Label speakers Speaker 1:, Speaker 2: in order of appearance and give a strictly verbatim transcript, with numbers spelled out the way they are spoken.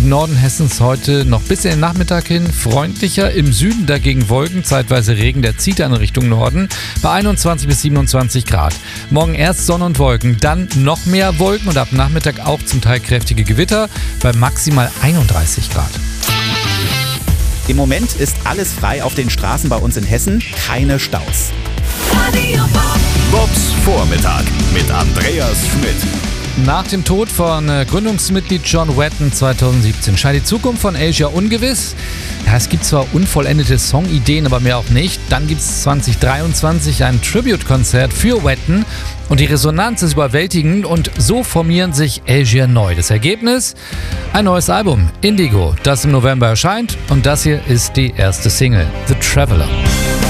Speaker 1: Im Norden Hessens heute noch bis in den Nachmittag hin freundlicher, im Süden dagegen Wolken, zeitweise Regen, der zieht dann Richtung Norden bei einundzwanzig bis siebenundzwanzig Grad. Morgen erst Sonne und Wolken, dann noch mehr Wolken und ab Nachmittag auch zum Teil kräftige Gewitter bei maximal einunddreißig Grad.
Speaker 2: Im Moment ist alles frei auf den Straßen bei uns in Hessen, keine Staus.
Speaker 3: Bobs Vormittag mit Andreas Schmidt.
Speaker 1: Nach dem Tod von äh, Gründungsmitglied John Wetton zweitausendsiebzehn scheint die Zukunft von Asia ungewiss. Ja, es gibt zwar unvollendete Songideen, aber mehr auch nicht. Dann gibt es zwanzig dreiundzwanzig ein Tribute-Konzert für Wetton und die Resonanz ist überwältigend und so formieren sich Asia neu. Das Ergebnis? Ein neues Album, Indigo, das im November erscheint und das hier ist die erste Single, The Traveler.